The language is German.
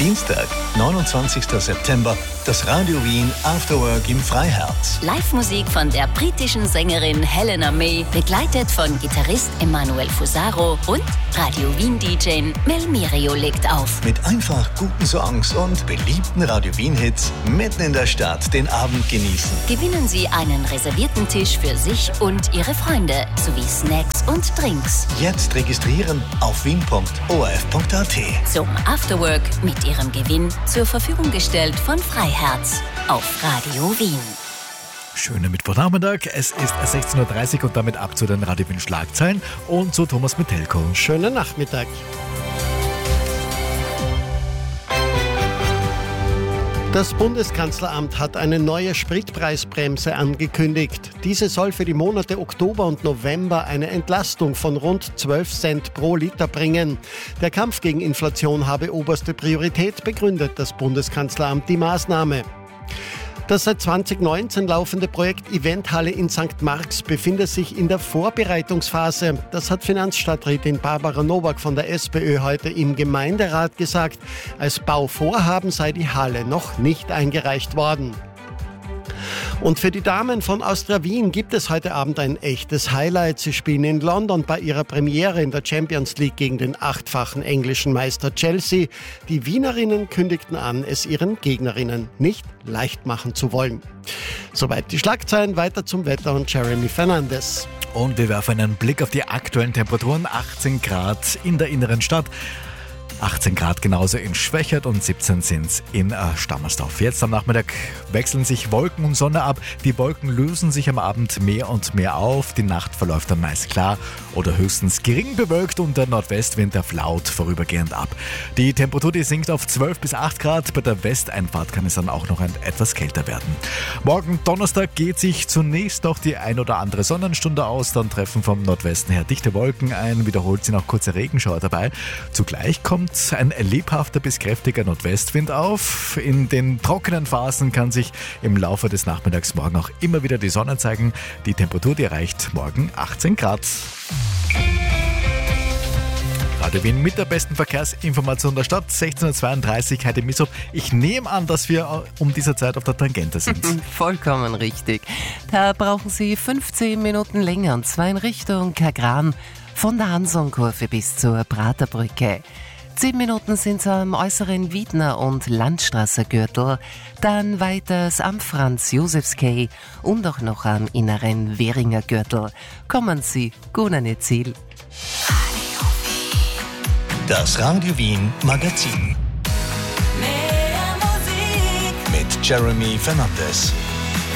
Dienstag, 29. September, das Radio Wien Afterwork im Freiherz. Live-Musik von der britischen Sängerin Helena May, begleitet von Gitarrist Emanuel Fusaro und Radio Wien-DJ Mel Mirio legt auf. Mit einfach guten Songs und beliebten Radio Wien-Hits mitten in der Stadt den Abend genießen. Gewinnen Sie einen reservierten Tisch für sich und Ihre Freunde sowie Snacks und Drinks. Jetzt registrieren auf wien.orf.at. Zum Afterwork mit Ihrem Gewinn zur Verfügung gestellt von Freiherz auf Radio Wien. Schönen Mittwochnachmittag, es ist 16.30 Uhr und damit ab zu den Radio Wien Schlagzeilen und zu Thomas Metelko. Schönen Nachmittag. Das Bundeskanzleramt hat eine neue Spritpreisbremse angekündigt. Diese soll für die Monate Oktober und November eine Entlastung von rund 12 Cent pro Liter bringen. Der Kampf gegen Inflation habe oberste Priorität, begründet das Bundeskanzleramt die Maßnahme. Das seit 2019 laufende Projekt Eventhalle in St. Marx befindet sich in der Vorbereitungsphase. Das hat Finanzstadträtin Barbara Nowak von der SPÖ heute im Gemeinderat gesagt. Als Bauvorhaben sei die Halle noch nicht eingereicht worden. Und für die Damen von Austria Wien gibt es heute Abend ein echtes Highlight. Sie spielen in London bei ihrer Premiere in der Champions League gegen den 8-fachen englischen Meister Chelsea. Die Wienerinnen kündigten an, es ihren Gegnerinnen nicht leicht machen zu wollen. Soweit die Schlagzeilen, weiter zum Wetter und Jeremy Fernandes. Und wir werfen einen Blick auf die aktuellen Temperaturen. 18 Grad in der inneren Stadt. 18 Grad genauso in Schwächert und 17 sind es in Stammersdorf. Jetzt am Nachmittag wechseln sich Wolken und Sonne ab. Die Wolken lösen sich am Abend mehr und mehr auf. Die Nacht verläuft dann meist klar oder höchstens gering bewölkt und der Nordwestwind der flaut vorübergehend ab. Die Temperatur die sinkt auf 12 bis 8 Grad. Bei der Westeinfahrt kann es dann auch noch etwas kälter werden. Morgen Donnerstag geht sich zunächst noch die ein oder andere Sonnenstunde aus. Dann treffen vom Nordwesten her dichte Wolken ein. Wiederholt sind auch kurze Regenschauer dabei. Zugleich kommt ein lebhafter bis kräftiger Nordwestwind auf. In den trockenen Phasen kann sich im Laufe des Nachmittags morgen auch immer wieder die Sonne zeigen. Die Temperatur die erreicht morgen 18 Grad. Radio Wien mit der besten Verkehrsinformation der Stadt, 16.32 Uhr, Heidi Missop. Ich nehme an, dass wir um diese Zeit auf der Tangente sind. Vollkommen richtig. Da brauchen Sie 15 Minuten länger und zwar in Richtung Kagran von der Hansonkurve bis zur Praterbrücke. 10 Minuten sind es am äußeren Wiedner- und Landstraße-Gürtel, dann weiters am Franz-Josefs-Quai und auch noch am inneren Währinger Gürtel. Kommen Sie gut an Ihr Ziel. Das Radio Wien Magazin. Mit Jeremy Fernandes.